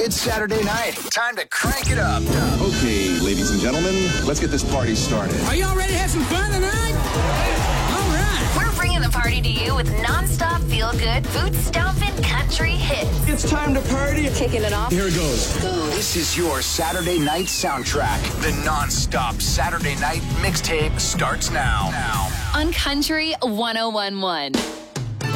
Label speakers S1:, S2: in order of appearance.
S1: It's Saturday night. Time to crank it up.
S2: Okay, ladies and gentlemen, let's get this party started.
S3: Are y'all ready to have some fun tonight? All right.
S4: We're bringing the party to you with non-stop feel-good, boot-stomping country hits.
S5: It's time to party.
S4: Kicking it off.
S5: Here it goes.
S1: This is your Saturday night soundtrack. The non-stop Saturday night mixtape starts now.
S4: On Country 101.1.